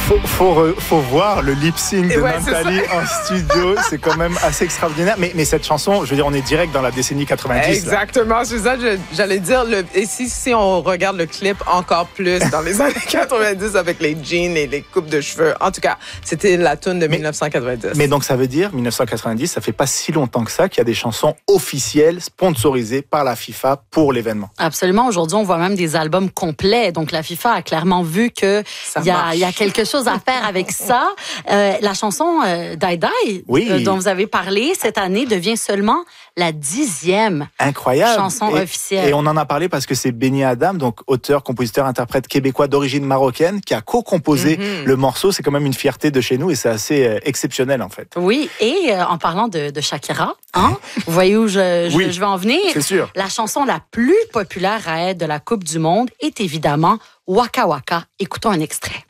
Faut voir le lip-sync de Namtali en studio. C'est quand même assez extraordinaire. Mais cette chanson, je veux dire, on est direct dans la décennie 90. Exactement, c'est ça j'allais dire. Et si on regarde le clip encore plus dans les années 90 avec les jeans et les coupes de cheveux. En tout cas, c'était la tune de 1990. Mais donc ça veut dire, 1990, ça fait pas si longtemps que ça qu'il y a des chansons officielles sponsorisées par la FIFA pour l'événement. Absolument. Aujourd'hui, on voit même des albums complets. Donc la FIFA a clairement vu que il y a quelque chose à faire avec ça. La chanson Die Die dont vous avez parlé cette année devient seulement la 10e chanson officielle. Et on en a parlé parce que c'est Benny Adam, donc auteur, compositeur, interprète québécois d'origine marocaine, qui a co-composé le morceau. C'est quand même une fierté de chez nous et c'est assez exceptionnel en fait. Oui, et en parlant de Shakira, vous voyez où je vais en venir? C'est sûr. La chanson la plus populaire à être de la Coupe du Monde est évidemment Waka Waka. Écoutons un extrait.